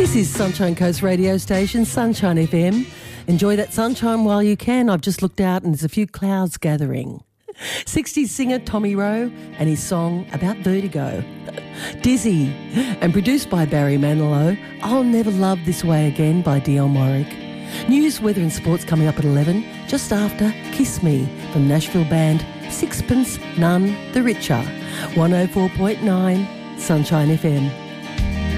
This is Sunshine Coast radio station, Sunshine FM. Enjoy that sunshine while you can. I've just looked out and there's a few clouds gathering. 60s singer Tommy Rowe and his song about vertigo. Dizzy, and produced by Barry Manilow, I'll Never Love This Way Again by Dionne Warwick. News, weather and sports coming up at 11, just after Kiss Me from Nashville band Sixpence None the Richer. 104.9 Sunshine FM.